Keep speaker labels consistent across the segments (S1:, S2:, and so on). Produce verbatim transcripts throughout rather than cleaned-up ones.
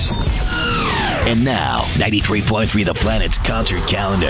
S1: And now, ninety-three point three The Planet's concert calendar.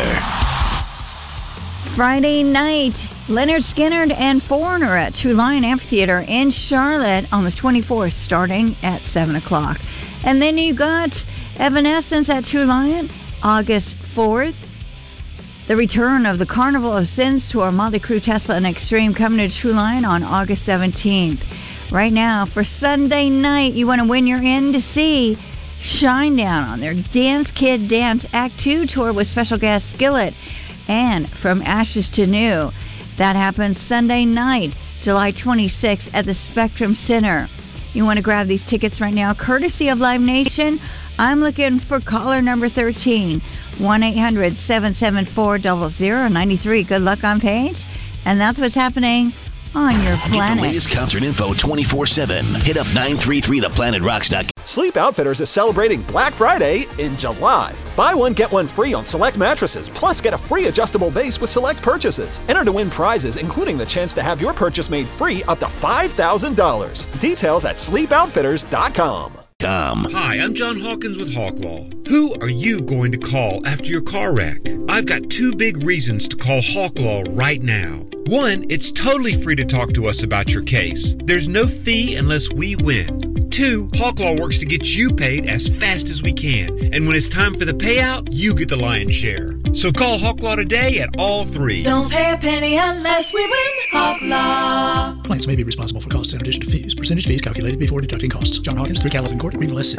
S2: Friday night, Leonard Skinner and Foreigner at True Lion Amphitheater in Charlotte on the twenty-fourth, starting at seven o'clock. And then you got Evanescence at True Lion, August fourth. The return of the Carnival of Sins tour, Motley Crue, Tesla, and Extreme, coming to True Lion on August seventeenth. Right now, for Sunday night, you want to win your in to see Shinedown on their Dance Kid Dance Act two tour with special guest Skillet and From Ashes to New. That happens Sunday night, July twenty-sixth at the Spectrum Center. You want to grab these tickets right now, courtesy of Live Nation. I'm looking for caller number thirteen, one eight hundred seven seven four zero zero nine three. Good luck on page. And that's what's happening on your planet.
S1: Get the latest concert info twenty-four seven. Hit up nine three three the planet rocks dot com.
S3: Sleep Outfitters is celebrating Black Friday in July. Buy one, get one free on select mattresses, plus get a free adjustable base with select purchases. Enter to win prizes, including the chance to have your purchase made free up to five thousand dollars. Details at sleep outfitters dot com.
S4: Hi, I'm John Hawkins with Hawk Law. Who are you going to call after your car wreck? I've got two big reasons to call Hawk Law right now. One, it's totally free to talk to us about your case. There's no fee unless we win. Two, Hawk Law works to get you paid as fast as we can. And when it's time for the payout, you get the lion's share. So call Hawk Law today at all three.
S5: Don't pay a penny unless we win. Hawk Law.
S6: Clients may be responsible for costs in addition to fees. Percentage fees calculated before deducting costs. John Hawkins, three Calvin Court, Greenville, S C.